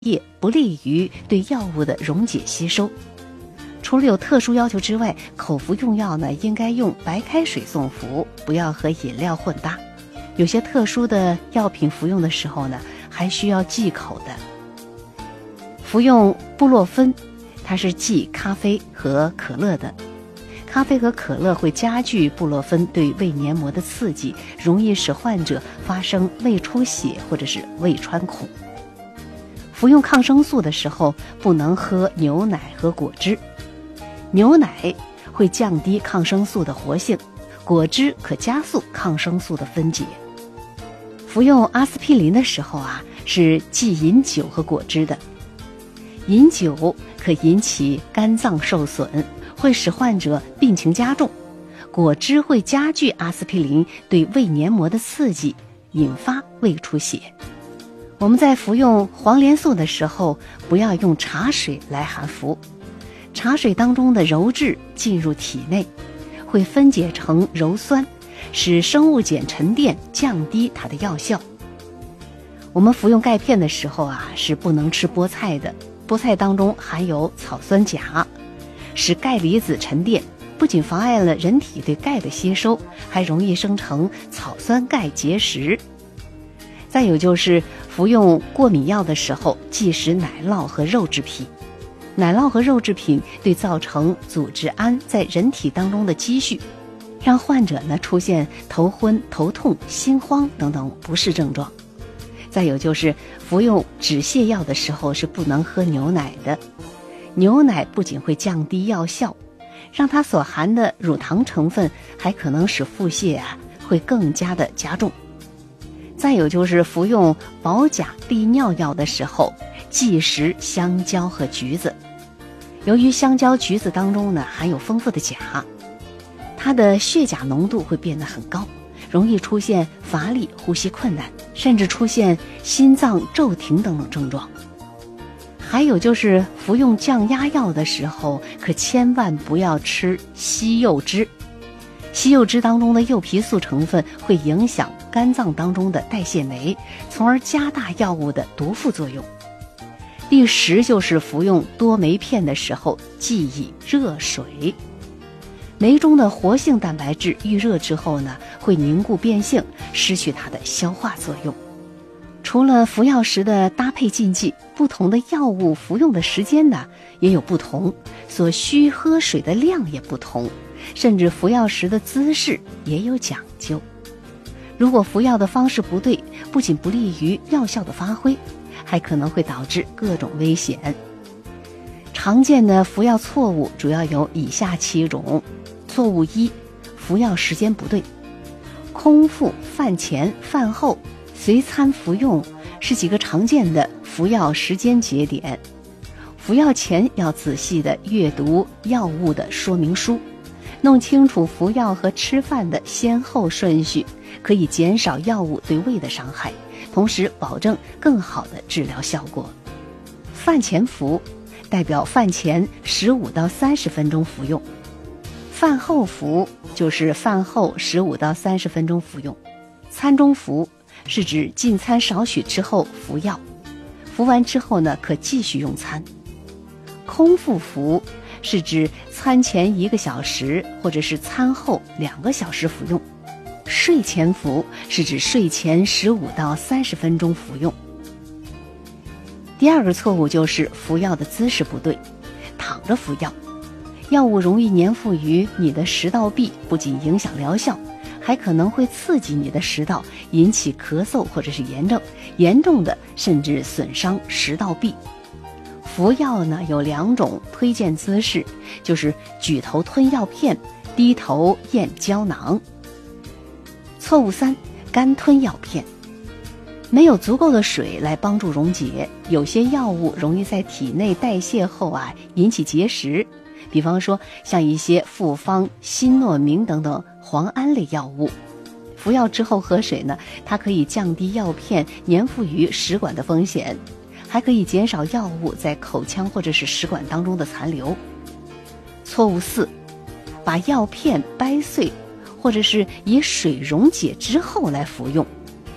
液，不利于对药物的溶解吸收。除了有特殊要求之外，口服用药呢应该用白开水送服，不要和饮料混搭。有些特殊的药品服用的时候呢，还需要忌口的。服用布洛芬，它是忌咖啡和可乐的。咖啡和可乐会加剧布洛芬对胃黏膜的刺激，容易使患者发生胃出血或者是胃穿孔。服用抗生素的时候，不能喝牛奶和果汁。牛奶会降低抗生素的活性，果汁可加速抗生素的分解。服用阿司匹林的时候是忌饮酒和果汁的。饮酒可引起肝脏受损，会使患者病情加重。果汁会加剧阿司匹林对胃黏膜的刺激，引发胃出血。我们在服用黄连素的时候，不要用茶水来含服。茶水当中的鞣质进入体内，会分解成鞣酸，使生物碱沉淀，降低它的药效。我们服用钙片的时候是不能吃菠菜的。菠菜当中含有草酸钾，使钙离子沉淀，不仅妨碍了人体对钙的吸收，还容易生成草酸钙结石。再有就是服用过敏药的时候，忌食奶酪和肉制品。奶酪和肉制品对造成组织胺在人体当中的积蓄，让患者出现头昏、头痛、心慌等等不适症状。再有就是服用止泻药的时候是不能喝牛奶的。牛奶不仅会降低药效，让它所含的乳糖成分还可能使腹泻会更加的加重。再有就是服用保钾利尿药的时候，忌食香蕉和橘子。由于香蕉、橘子当中含有丰富的钾，它的血钾浓度会变得很高，容易出现乏力、呼吸困难，甚至出现心脏骤停等等症状。还有就是服用降压药的时候，可千万不要吃西柚汁。西柚汁当中的柚皮素成分会影响肝脏当中的代谢酶，从而加大药物的毒副作用。第10就是服用多酶片的时候，忌以热水。酶中的活性蛋白质遇热之后会凝固变性，失去它的消化作用。除了服药时的搭配禁忌，不同的药物服用的时间也有不同，所需喝水的量也不同，甚至服药时的姿势也有讲究。如果服药的方式不对，不仅不利于药效的发挥，还可能会导致各种危险。常见的服药错误主要有以下7种。错误1，服药时间不对。空腹、饭前、饭后、随餐服用是几个常见的服药时间节点。服药前要仔细地阅读药物的说明书，弄清楚服药和吃饭的先后顺序，可以减少药物对胃的伤害，同时保证更好的治疗效果。饭前服代表饭前15到30分钟服用。饭后服就是饭后15到30分钟服用。餐中服是指进餐少许之后服药，服完之后可继续用餐。空腹服是指餐前1个小时或者是餐后2个小时服用。睡前服是指睡前15到30分钟服用。第2个错误就是服药的姿势不对，躺着服药。药物容易粘附于你的食道壁，不仅影响疗效，还可能会刺激你的食道，引起咳嗽或者是炎症，严重的甚至损伤食道壁。服药有2种推荐姿势，就是举头吞药片，低头咽胶囊。错误3，干吞药片。没有足够的水来帮助溶解，有些药物容易在体内代谢后引起结石。比方说像一些复方、新诺明等等磺胺类药物，服药之后喝水它可以降低药片粘附于食管的风险，还可以减少药物在口腔或者是食管当中的残留。错误4，把药片掰碎或者是以水溶解之后来服用。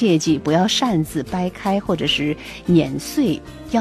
切记不要擅自掰开或者是碾碎药